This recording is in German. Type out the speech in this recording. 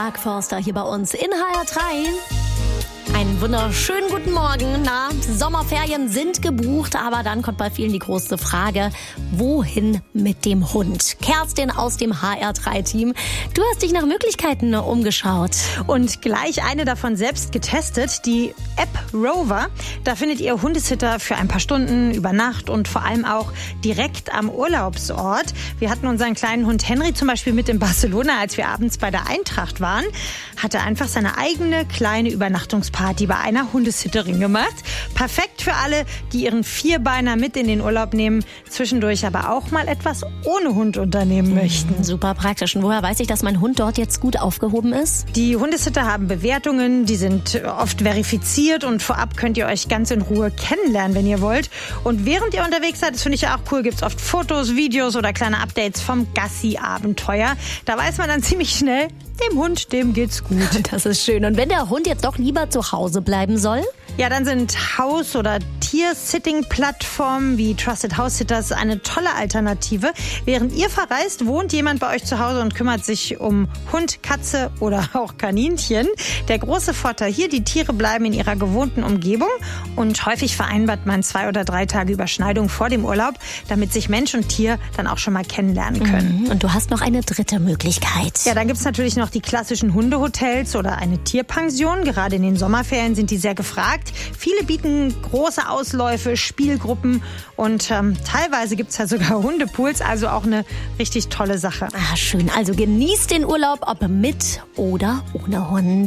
Mark Forster hier bei uns in HR3. Einen wunderschönen guten Morgen. Sommerferien sind gebucht, aber dann kommt bei vielen die große Frage, wohin mit dem Hund? Kerstin aus dem HR3-Team, du hast dich nach Möglichkeiten umgeschaut. Und gleich eine davon selbst getestet, die App Rover. Da findet ihr Hundesitter für ein paar Stunden über Nacht und vor allem auch direkt am Urlaubsort. Wir hatten unseren kleinen Hund Henry zum Beispiel mit in Barcelona, als wir abends bei der Eintracht waren. Hatte einfach seine eigene kleine Übernachtungsparty bei einer Hundesitterin gemacht. Perfekt für alle, die ihren Vierbeiner mit in den Urlaub nehmen, zwischendurch aber auch mal etwas ohne Hund unternehmen möchten. Super praktisch. Und woher weiß ich, dass mein Hund dort jetzt gut aufgehoben ist? Die Hundesitter haben Bewertungen, die sind oft verifiziert und vorab könnt ihr euch ganz in Ruhe kennenlernen, wenn ihr wollt. Und während ihr unterwegs seid, das finde ich ja auch cool, gibt es oft Fotos, Videos oder kleine Updates vom Gassi-Abenteuer. Da weiß man dann ziemlich schnell, dem Hund, dem geht's gut. Das ist schön. Und wenn der Hund jetzt doch lieber zu Hause bleiben soll? Ja, dann sind Haus- oder Tier-Sitting-Plattformen wie Trusted House Sitters eine tolle Alternative. Während ihr verreist, wohnt jemand bei euch zu Hause und kümmert sich um Hund, Katze oder auch Kaninchen. Der große Vorteil hier, die Tiere bleiben in ihrer gewohnten Umgebung und häufig vereinbart man 2 oder 3 Tage Überschneidung vor dem Urlaub, damit sich Mensch und Tier dann auch schon mal kennenlernen können. Und du hast noch eine dritte Möglichkeit. Ja, dann gibt's natürlich noch die klassischen Hundehotels oder eine Tierpension. Gerade in den Sommerferien sind die sehr gefragt. Viele bieten große Ausläufe, Spielgruppen und teilweise gibt's ja sogar Hundepools, also auch eine richtig tolle Sache. Schön. Also genießt den Urlaub, ob mit oder ohne Hund.